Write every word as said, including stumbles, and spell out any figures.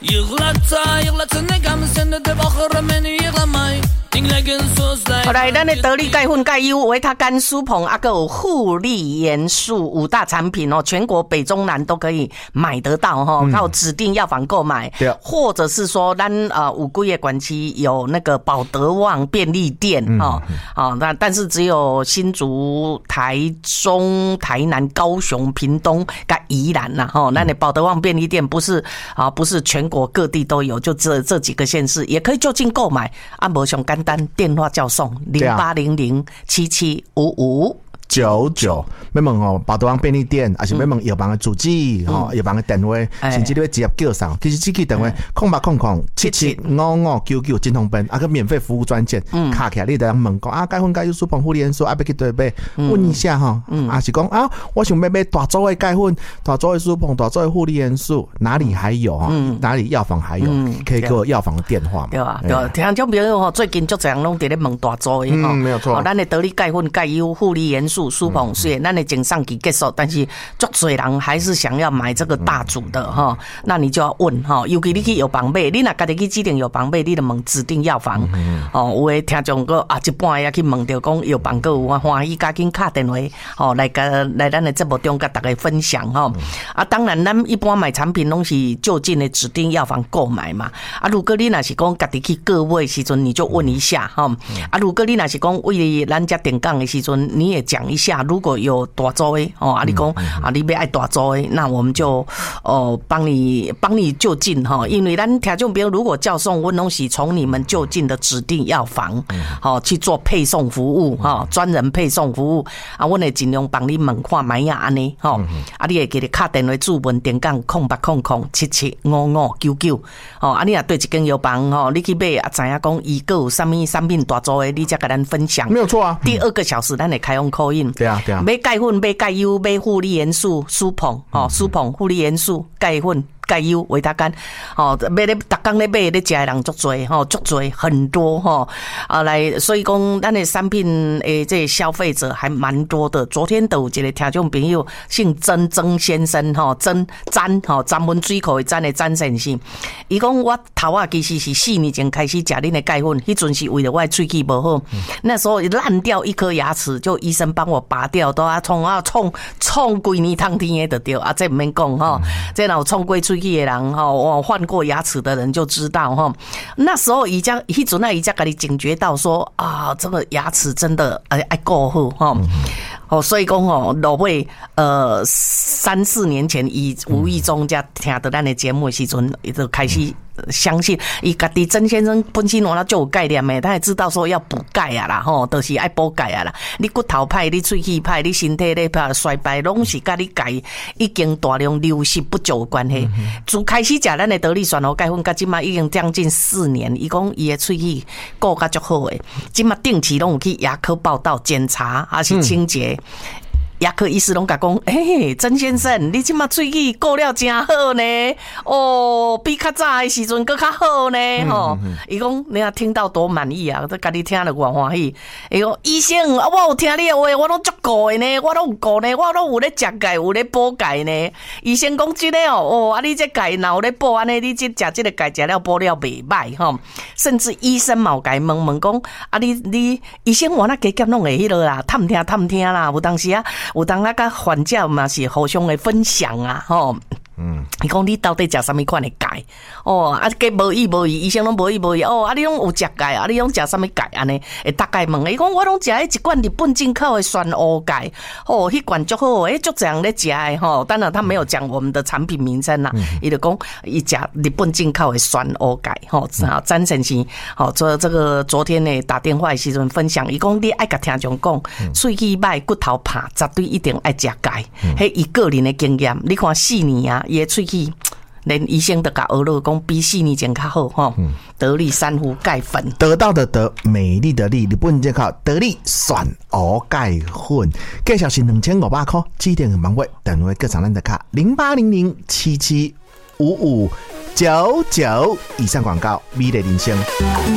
后来，咱的得力钙粉、钙优、维他甘、舒鹏，啊，还有护力元素五大产品哦，全国北中南都可以买得到哈，靠、嗯、指定药房购买，对，或者是说咱呃五贵业管区有那个保德旺便利店哈，啊、嗯，那、哦、但是只有新竹、台中、台南、高雄、屏东跟宜兰呐哈，那你保德旺便利店不是啊，不是全国各地都有，就这这几个县市也可以就近购买，啊，无上简单，电话叫送零八零零七七五五九九，要问吼，保德旺便利店，还是要问药房的主机，吼、嗯，药房的电话，甚至你要直接叫上，其实这个电话空八空空七七五五九九金通奔，啊个免费服务专线，卡起来你得问讲啊，钙粉钙优舒鹏护理元素啊，要去对买，问一下哈，啊是讲啊，我想要买大组的钙粉、大组的舒鹏、大组的护理元素，哪里还有哈？哪里药房还有？可以给我药房的电话嘛？ 对啊，对啊，听众朋友吼，最近就这样拢在咧问大组的哈， 没有错， 咱的得力钙粉、钙优、护理元素。舒鹏虽然咱的整上期结束，但是足多人还是想要买这个大组的哈、嗯，那你就要问哈，尤其你去药房买，你若家己去指定药房买，你就问指定药房。嗯、哦，有的听众个啊一半也去问到讲药房个有欢喜，赶紧打电话哦来跟来咱的节目中跟大家分享哈、嗯。啊，当然咱一般买产品拢是就近的指定药房购买嘛。啊，如果你若是讲家己去个位时阵，你就问一下哈、嗯。啊，如果你若是讲为咱家点杠的时阵，你也讲一下，如果有大组的哦，啊你讲啊你要爱大组的，那我们就哦帮你帮你就近哈，因为咱听众朋友如果叫送，我拢是从你们就近的指定药房好、哦、去做配送服务哈，专、哦、人配送服务啊，我会尽量帮你问看买呀安尼哈，啊你会给你打电话注文点杠空八空空七七五五九九哦，啊你若对一间药房吼，你去买啊知影讲伊个有啥物产品大组的，你才跟咱分享， 没有错啊。 第二个小时咱会开放 call in， 对啊对啊， 买钙粉、买钙优、买护理元素、舒鹏哦，舒鹏护理元素、钙粉。钙优、维他甘，哦，买咧，逐工咧买咧食的人足多，吼，足多很多吼，啊，来，所以讲，咱的产品诶，这消费者还蛮多的。昨天都有一个听众朋友姓曾曾先生，吼，曾詹，吼，詹文水库的詹的詹先生，伊讲我头啊其实是四年前开始食恁的钙粉，迄阵是为了我的喙齿不好，嗯、那时候烂掉一颗牙齿，就医生帮我拔掉，都要冲啊冲冲规年通天的就对，啊，这唔免讲吼，这若有冲过喙齿的人哈，我换过牙齿的人就知道哈。那时候伊家迄阵啊，伊家家己警觉到说啊，这个牙齿真的爱爱顾好哈。哦，所以讲哦，落尾呃三四年前，伊无意中才听到咱的节目的时阵，伊就开始相信伊家己曾先生本身我那就有概念的，他也知道说要补钙啊啦，吼，都、就是爱补钙啊啦。你骨头歹，你喙齿歹，你身体咧衰败，拢是甲你钙已经大量流失不足有关系。自开始食咱的得力选活钙粉，甲即马已经将近四年，伊讲伊的喙齿顾甲足好诶，即马定期拢有去牙科报道检查，还是清洁。嗯牙科医师拢甲讲，嘿，曾先生，你即马喙齿顾了真好呢，哦，比较早的时阵更较好呢，吼、嗯。伊讲你啊听到多满意啊，这家己听了偌欢喜。伊讲医生啊，我有听你的话，我拢足顾的呢，我拢有顾呢，我拢有咧食钙，有咧补钙呢。医生讲真诶哦，哦，啊你这钙若有咧补安尼，你这食这个钙食了补了袂歹吼。甚至医生嘛有甲伊问问讲，啊你你医生我那加减拢会迄落啦，探听探听啦，有当时啊。有当那个患者嘛是互相的分享啊，吼。嗯，伊讲你到底食啥物款的钙？哦，啊，计无意无意，医生拢无意无意。哦，啊，你拢有食钙啊？你拢食啥物钙安尼？会大概问，伊讲我拢食迄一罐日本进口的酸乌钙，哦，迄罐足好，诶，足这样咧食的吼。当然他没有讲我们的产品名称啦，伊、嗯、就讲伊食日本进口的酸乌钙，吼、哦，詹先生，吼、哦，做这个昨天呢打电话的时阵分享，伊讲你爱甲听众讲，喙齿歹、骨头怕，绝对一定爱食钙，迄伊个人的经验，你看四年啊。伊的喙齿，连医生都甲学了，讲比四年前较好吼。嗯、得力珊瑚钙粉， 得到的得，美丽的丽，日本这靠得力选活钙粉，价钱是两千五百块，指定网页电话各上咱的卡零八零零七七五五九九。以上广告，美丽人生。